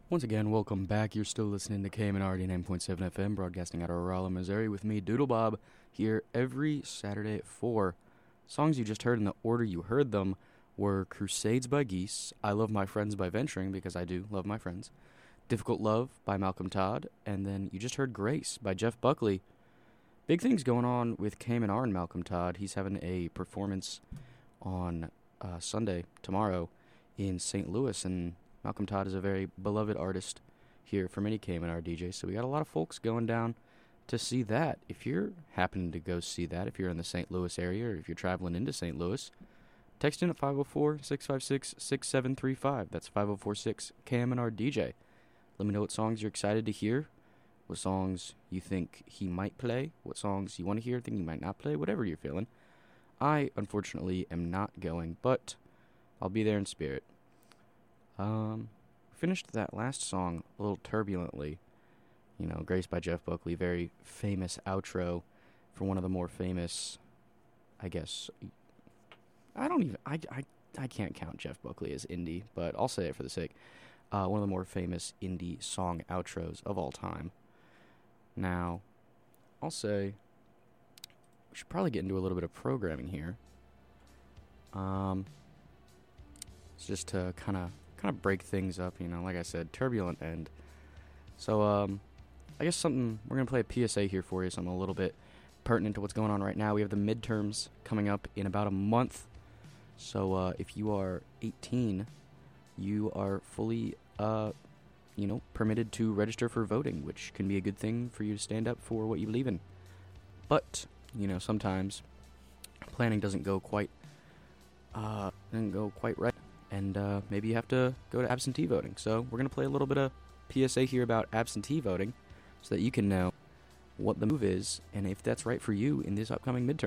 Once again, welcome back. You're still listening to KMNRD 9.7 FM, broadcasting out of Rolla, Missouri, with me, Doodle Bob, here every Saturday at 4. Songs you just heard in the order you heard them were Crusades by Geese, I Love My Friends by Venturing, because I do love my friends, Difficult Love by Malcolm Todd, and then you just heard Grace by Jeff Buckley. Big things going on with KMNR and Malcolm Todd. He's having a performance on Sunday, tomorrow, in St. Louis, and Malcolm Todd is a very beloved artist here for many KMNR DJs, so we got a lot of folks going down to see that. If you're happening to go see that, if you're in the St. Louis area, or if you're traveling into St. Louis, text in at 504-656-6735. That's 5046-KMNR DJ. Let me know what songs you're excited to hear, what songs you think he might play, what songs you want to hear, think he might not play, whatever you're feeling. I, unfortunately, am not going, but I'll be there in spirit. Finished that last song a little turbulently. You know, Grace by Jeff Buckley, very famous outro for one of the more famous, I guess, I can't count Jeff Buckley as indie, but I'll say it for the sake. One of the more famous indie song outros of all time. Now, I'll say we should probably get into a little bit of programming here. It's just to kind of break things up, you know, like I said, turbulent end. So, I guess we're going to play a PSA here for you, something a little bit pertinent to what's going on right now. We have the midterms coming up in about a month. So, if you are 18, you are fully, permitted to register for voting, which can be a good thing for you to stand up for what you believe in. But, sometimes planning doesn't go quite right. And maybe you have to go to absentee voting. So we're going to play a little bit of PSA here about absentee voting so that you can know what the move is and if that's right for you in this upcoming midterm.